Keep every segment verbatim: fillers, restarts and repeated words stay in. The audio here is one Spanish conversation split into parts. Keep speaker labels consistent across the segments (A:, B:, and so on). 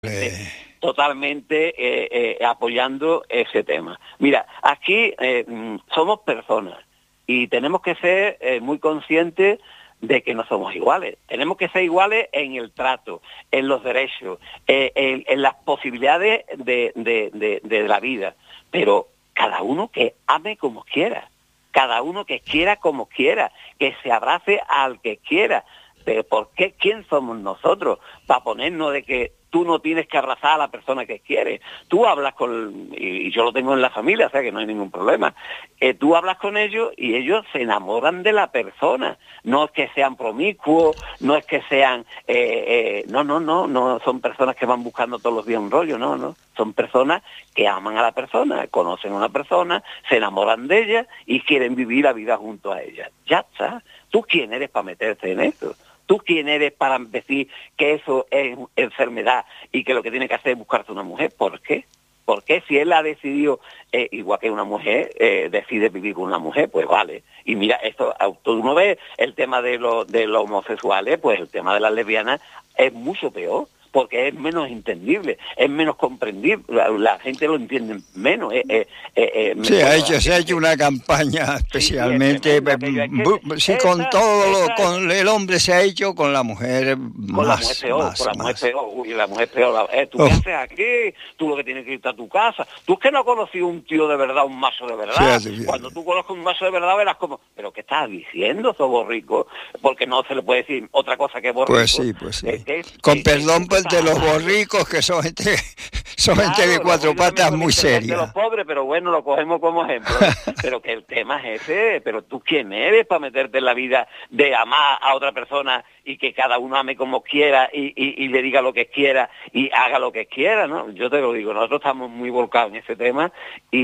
A: Eh.
B: totalmente eh, eh, apoyando ese tema. Mira, aquí eh, somos personas y tenemos que ser eh, muy conscientes de que no somos iguales. Tenemos que ser iguales en el trato, en los derechos, eh, en, en las posibilidades de, de, de, de la vida, pero cada uno que ame como quiera, cada uno que quiera como quiera, que se abrace al que quiera. Pero ¿por qué? ¿Quién somos nosotros para ponernos de que tú no tienes que abrazar a la persona que quieres? Tú hablas con, y yo lo tengo en la familia, o sea que no hay ningún problema, eh, tú hablas con ellos y ellos se enamoran de la persona. No es que sean promiscuos, no es que sean, eh, eh, no, no, no, no son personas que van buscando todos los días un rollo, no, no. Son personas que aman a la persona, conocen a una persona, se enamoran de ella y quieren vivir la vida junto a ella. Ya está. ¿Tú quién eres para meterte en eso? ¿Tú quién eres para decir que eso es enfermedad y que lo que tiene que hacer es buscarse una mujer? ¿Por qué? ¿Por qué si él ha decidido, eh, igual que una mujer, eh, decide vivir con una mujer? Pues vale. Y mira, esto, tú no ves el tema de, lo, de los homosexuales, pues el tema de las lesbianas es mucho peor, porque es menos entendible, es menos comprendible, la, la gente lo entiende menos. Eh, eh, eh,
A: sí, ha hecho, se ha hecho una campaña especialmente, sí, sí, sí, con todo, lo, con el hombre se ha hecho, con la mujer más.
B: Con la mujer peor,
A: más,
B: con la
A: más.
B: mujer peor, uy, la mujer peor, eh, tú qué haces aquí, tú lo que tienes que irte a tu casa, tú es que no conoces un tío de verdad, un macho de verdad, sí, sí, cuando tú conozcas un macho de verdad verás como, pero ¿qué estás diciendo, sos borrico? Porque no se le puede decir otra cosa que borrico.
A: Pues sí, pues sí.
B: Eh, que,
A: con
B: que,
A: perdón
B: que,
A: de los borricos, que son gente, son claro, gente de cuatro patas muy seria.
B: De los pobres, pero bueno, lo cogemos como ejemplo. Pero que el tema es ese, pero tú quién eres para meterte en la vida de amar a otra persona y que cada uno ame como quiera y, y, y le diga lo que quiera y haga lo que quiera, ¿no? Yo te lo digo, nosotros estamos muy volcados en ese tema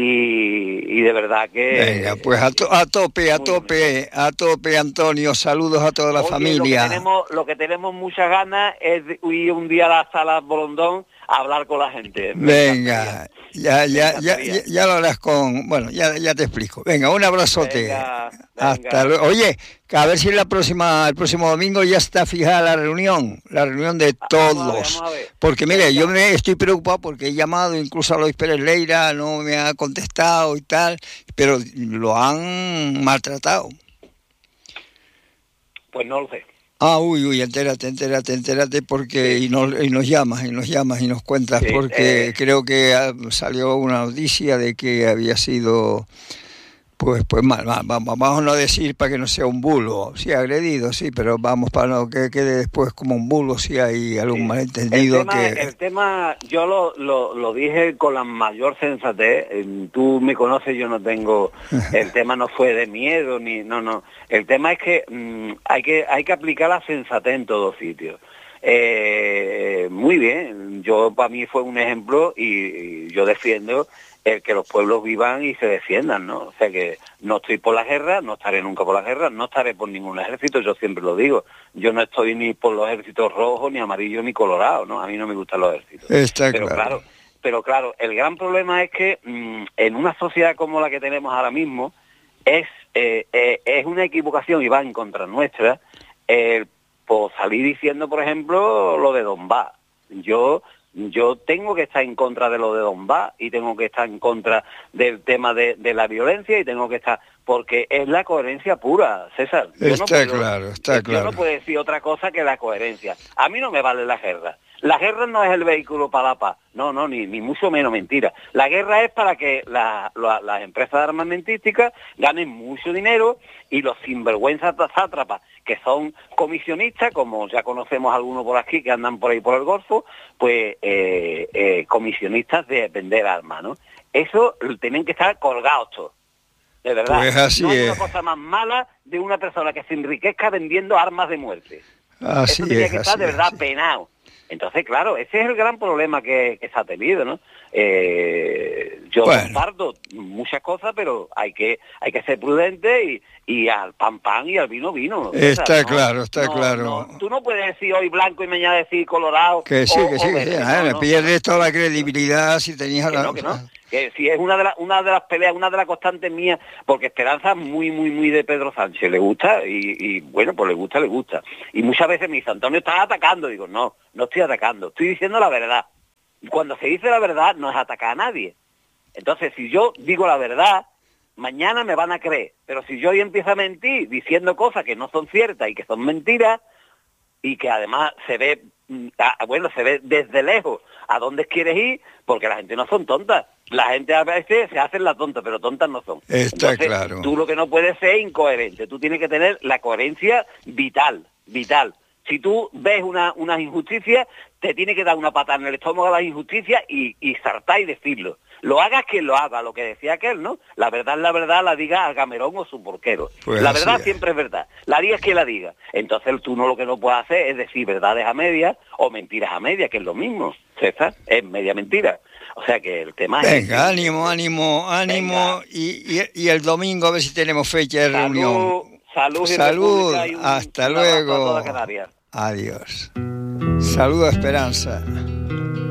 B: y, y de verdad que...
A: Venga, pues a, to, a tope, a tope, a tope, Antonio, saludos a toda la
B: Oye,
A: familia.
B: Lo que, tenemos, lo que tenemos muchas ganas es de ir un día a la sala Bolondón a hablar con la gente. Me
A: Venga, ya, ya, ya, ya, ya lo harás con... Bueno, ya, ya te explico. Venga, un abrazote.
B: Venga, venga.
A: Hasta luego. Oye, a ver si la próxima, el próximo domingo ya está fijada la reunión, la reunión de todos.
B: Vamos a ver, vamos a ver.
A: Porque mire, yo me estoy preocupado porque he llamado incluso a Luis Pérez Leira, no me ha contestado y tal, pero lo han maltratado.
B: Pues no lo sé.
A: Ah, uy, uy, entérate, entérate, entérate, porque sí. y, nos, y nos llamas, y nos llamas, y nos cuentas, sí, porque eh... creo que salió una noticia de que había sido, pues pues mal, mal, vamos, vamos a no decir para que no sea un bulo, sí, agredido, sí, pero vamos para no que quede después como un bulo si hay algún sí. malentendido.
B: El tema,
A: que
B: el tema yo lo, lo, lo dije con la mayor sensatez, tú me conoces, yo no tengo, el tema no fue de miedo, ni no, no, el tema es que mmm, hay que hay que aplicar la sensatez en todos sitios. Eh, muy bien, yo para mí fue un ejemplo y, y yo defiendo el que los pueblos vivan y se defiendan, ¿no? O sea que no estoy por la guerra, no estaré nunca por la guerra, no estaré por ningún ejército, yo siempre lo digo. Yo no estoy ni por los ejércitos rojos, ni amarillos, ni colorados, ¿no? A mí no me gustan los ejércitos.
A: Está
B: pero
A: claro.
B: claro, pero claro, el gran problema es que mmm, en una sociedad como la que tenemos ahora mismo, es, eh, eh, es una equivocación y va en contra nuestra, eh, por salir diciendo, por ejemplo, lo de Donbass. Yo... Yo tengo que estar en contra de lo de Donbass y tengo que estar en contra del tema de, de la violencia y tengo que estar... Porque es la coherencia pura, César. Yo
A: está
B: no puedo,
A: claro, está
B: yo
A: claro.
B: Yo no puedo decir otra cosa que la coherencia. A mí no me vale la guerra. La guerra no es el vehículo para la paz. No, no, ni, ni mucho menos, mentira. La guerra es para que la, la, las empresas armamentísticas ganen mucho dinero y los sinvergüenzas sátrapas, que son comisionistas, como ya conocemos algunos por aquí que andan por ahí por el Golfo, pues eh, eh, comisionistas de vender armas, ¿no? Eso tienen que estar colgados todos. De verdad.
A: Pues así
B: no hay
A: es.
B: una cosa más mala de una persona que se enriquezca vendiendo armas de muerte.
A: Así
B: Eso tiene
A: es,
B: que estar de verdad
A: es,
B: penado. Entonces, claro, ese es el gran problema que, que se ha tenido, ¿no? Eh, yo bueno. comparto muchas cosas, pero hay que hay que ser prudente y, y al pan pan y al vino vino.
A: Está
B: o sea,
A: claro,
B: no,
A: está
B: no,
A: claro.
B: No, tú no puedes decir hoy blanco y mañana decir colorado.
A: Que sí,
B: o,
A: que sí,
B: o
A: que
B: verde,
A: sí.
B: no,
A: Ah,
B: no,
A: me pierdes
B: no,
A: toda la credibilidad si tenías...
B: Que
A: la...
B: no, que no. Que si es una de las una de las peleas, una de las constantes mías, porque Esperanza es muy, muy, muy de Pedro Sánchez, le gusta y, y bueno, pues le gusta, le gusta. Y muchas veces me dice, Antonio, estás atacando. Digo, no, no estoy atacando, estoy diciendo la verdad. Cuando se dice la verdad no es atacar a nadie. Entonces, si yo digo la verdad, mañana me van a creer. Pero si yo hoy empiezo a mentir diciendo cosas que no son ciertas y que son mentiras, y que además se ve, bueno, se ve desde lejos a dónde quieres ir, porque la gente no son tontas. La gente a veces se hacen las tontas, pero tontas no son.
A: Está
B: Entonces,
A: claro.
B: Tú lo que no puedes ser incoherente, tú tienes que tener la coherencia vital, vital. Si tú ves una, una injusticia, te tiene que dar una patada en el estómago a la injusticia y, y saltar y decirlo. Lo hagas quien lo haga, lo que decía aquel, ¿no? La verdad es la verdad, la diga Agamerón o su porquero.
A: Pues
B: la verdad
A: es.
B: siempre es verdad. La diga es quien la diga. Entonces tú no lo que no puedes hacer es decir verdades a medias o mentiras a medias, que es lo mismo. César, es media mentira. O sea que el tema
A: Venga,
B: es...
A: Venga, ánimo, ánimo, ánimo. Y, y, y el domingo a ver si tenemos fecha de
B: salud,
A: reunión.
B: Salud, y
A: salud.
B: Y un,
A: hasta
B: un
A: luego.
B: A toda Canarias.
A: Adiós. Saludo a Esperanza.